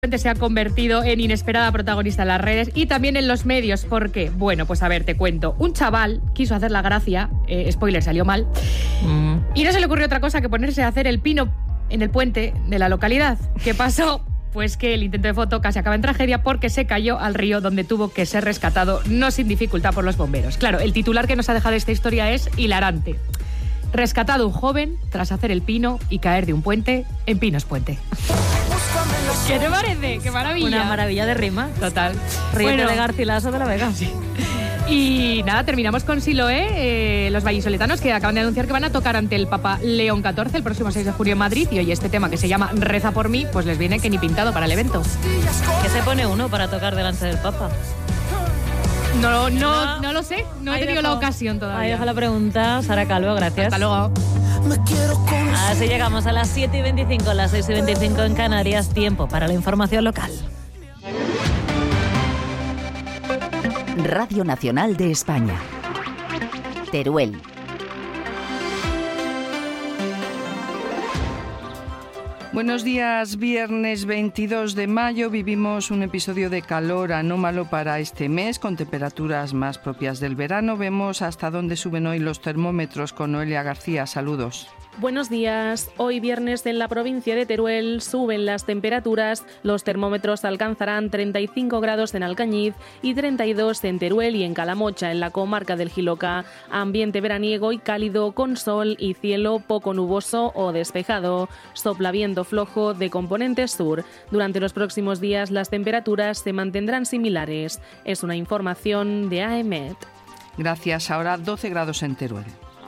Se ha convertido en inesperada protagonista en las redes y también en los medios. ¿Por qué? Bueno, pues a ver, te cuento. Un chaval quiso hacer la gracia, spoiler, salió mal, y no se le ocurrió otra cosa que ponerse a hacer el pino en el puente de la localidad. ¿Qué pasó? Pues que el intento de foto casi acaba en tragedia porque se cayó al río donde tuvo que ser rescatado, no sin dificultad, por los bomberos. Claro, el titular que nos ha dejado esta historia es hilarante. Rescatado un joven tras hacer el pino y caer de un puente en Pinos Puente. ¿Qué te parece? ¡Qué maravilla! Una maravilla de rima. Total. Ríete de Garcilaso de la Vega. Sí. Y nada, terminamos con Siloé, los vallisoletanos que acaban de anunciar que van a tocar ante el Papa León XIV el próximo 6 de junio en Madrid. Y hoy este tema que se llama Reza por mí, pues les viene que ni pintado para el evento. ¿Qué se pone uno para tocar delante del Papa? No lo sé, no he tenido la ocasión todavía. Ahí deja la pregunta, Sara Calvo, gracias. Hasta luego. Así llegamos a las 7:25, las 6:25 en Canarias, tiempo para la información local. Radio Nacional de España. Teruel. Buenos días, viernes 22 de mayo vivimos un episodio de calor anómalo para este mes con temperaturas más propias del verano. Vemos hasta dónde suben hoy los termómetros con Noelia García. Saludos. Buenos días. Hoy viernes en la provincia de Teruel suben las temperaturas. Los termómetros alcanzarán 35 grados en Alcañiz y 32 en Teruel y en Calamocha, en la comarca del Jiloca. Ambiente veraniego y cálido con sol y cielo poco nuboso o despejado. Sopla viento flojo de componente sur. Durante los próximos días las temperaturas se mantendrán similares. Es una información de AEMET. Gracias. Ahora 12 grados en Teruel.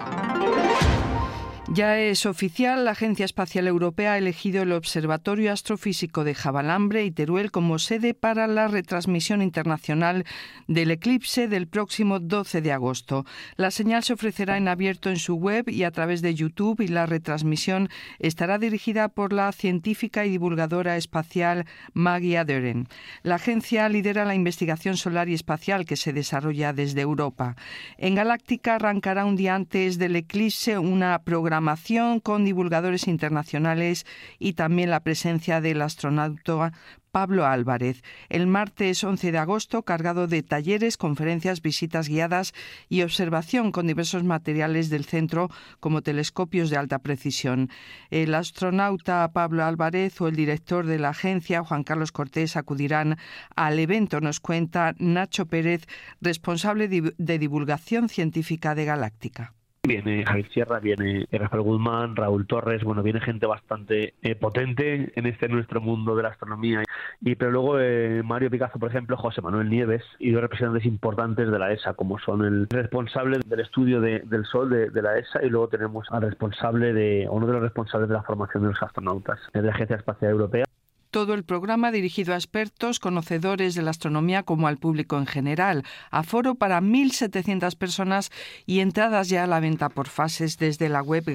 Ya es oficial, la Agencia Espacial Europea ha elegido el Observatorio Astrofísico de Javalambre y Teruel como sede para la retransmisión internacional del eclipse del próximo 12 de agosto. La señal se ofrecerá en abierto en su web y a través de YouTube y la retransmisión estará dirigida por la científica y divulgadora espacial Maggie Aderen. La agencia lidera la investigación solar y espacial que se desarrolla desde Europa. En Galáctica arrancará un día antes del eclipse una programación con divulgadores internacionales y también la presencia del astronauta Pablo Álvarez. El martes 11 de agosto, cargado de talleres, conferencias, visitas guiadas y observación con diversos materiales del centro, como telescopios de alta precisión. El astronauta Pablo Álvarez o el director de la agencia, Juan Carlos Cortés, acudirán al evento, nos cuenta Nacho Pérez, responsable de divulgación científica de Galáctica. Viene Javier Sierra, viene Rafael Guzmán, Raúl Torres, viene gente bastante potente en este nuestro mundo de la astronomía. Pero luego Mario Picazo, por ejemplo, José Manuel Nieves y dos representantes importantes de la ESA, como son el responsable del estudio del Sol de la ESA y luego tenemos al responsable uno de los responsables de la formación de los astronautas de la Agencia Espacial Europea. Todo el programa dirigido a expertos, conocedores de la astronomía como al público en general. Aforo para 1.700 personas y entradas ya a la venta por fases desde la web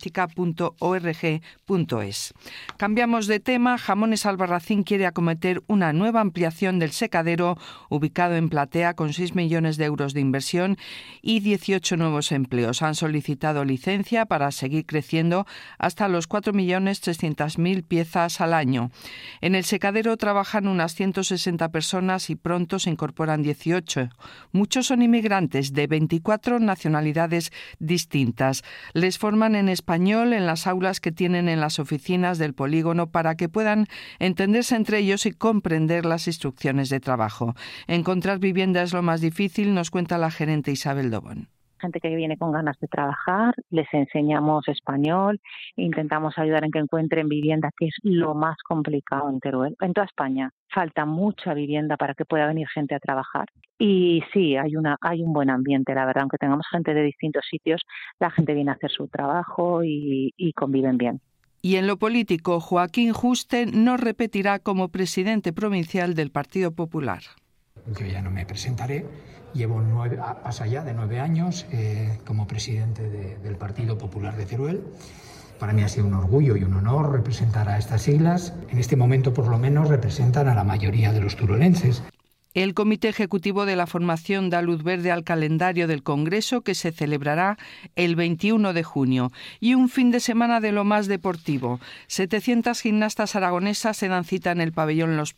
galáctica.org.es. Cambiamos de tema. Jamones Albarracín quiere acometer una nueva ampliación del secadero ubicado en Platea con 6 millones de euros de inversión y 18 nuevos empleos. Han solicitado licencia para seguir creciendo hasta los 4.300.000 piezas al año. En el secadero trabajan unas 160 personas y pronto se incorporan 18. Muchos son inmigrantes de 24 nacionalidades distintas. Les forman en español en las aulas que tienen en las oficinas del polígono para que puedan entenderse entre ellos y comprender las instrucciones de trabajo. Encontrar vivienda es lo más difícil, nos cuenta la gerente Isabel Dobón. Gente que viene con ganas de trabajar, les enseñamos español, intentamos ayudar en que encuentren vivienda, que es lo más complicado en Teruel. En toda España falta mucha vivienda para que pueda venir gente a trabajar. Y sí, hay un buen ambiente, la verdad, aunque tengamos gente de distintos sitios, la gente viene a hacer su trabajo y conviven bien. Y en lo político, Joaquín Juste no repetirá como presidente provincial del Partido Popular. Yo ya no me presentaré. Llevo pasa ya de 9 años como presidente del Partido Popular de Teruel. Para mí ha sido un orgullo y un honor representar a estas siglas. En este momento, por lo menos, representan a la mayoría de los turolenses. El Comité Ejecutivo de la Formación da luz verde al calendario del Congreso que se celebrará el 21 de junio y un fin de semana de lo más deportivo. 700 gimnastas aragonesas se dan cita en el pabellón Los